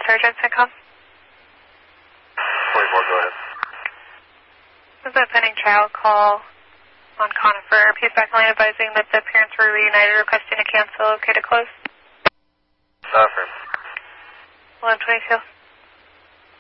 Sergeant Syncom. 24, go ahead. This is a pending trial call on Conifer. Peace backline advising that the parents were reunited requesting to cancel. Okay to close? Affirm. 1122.